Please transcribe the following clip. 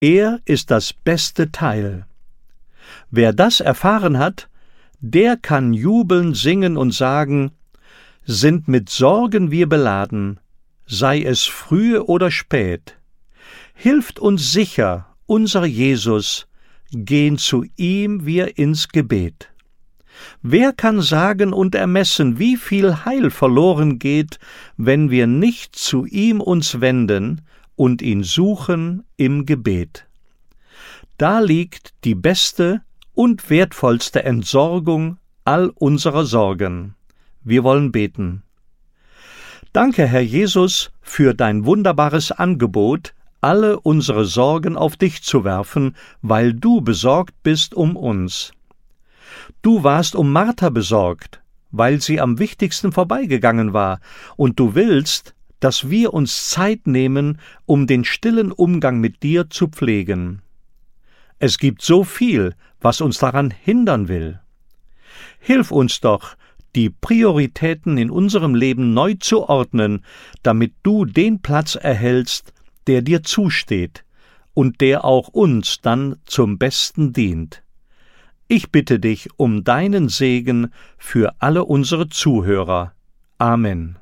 Er ist das beste Teil. Wer das erfahren hat, der kann jubeln, singen und sagen: Sind mit Sorgen wir beladen, sei es früh oder spät. Hilft uns sicher, unser Jesus, gehen zu ihm wir ins Gebet. Wer kann sagen und ermessen, wie viel Heil verloren geht, wenn wir nicht zu ihm uns wenden und ihn suchen im Gebet? Da liegt die beste und wertvollste Entsorgung all unserer Sorgen. Wir wollen beten. Danke, Herr Jesus, für dein wunderbares Angebot, alle unsere Sorgen auf dich zu werfen, weil du besorgt bist um uns. Du warst um Martha besorgt, weil sie am wichtigsten vorbeigegangen war, und du willst, dass wir uns Zeit nehmen, um den stillen Umgang mit dir zu pflegen. Es gibt so viel, was uns daran hindern will. Hilf uns doch, die Prioritäten in unserem Leben neu zu ordnen, damit du den Platz erhältst, der dir zusteht und der auch uns dann zum Besten dient. Ich bitte dich um deinen Segen für alle unsere Zuhörer. Amen.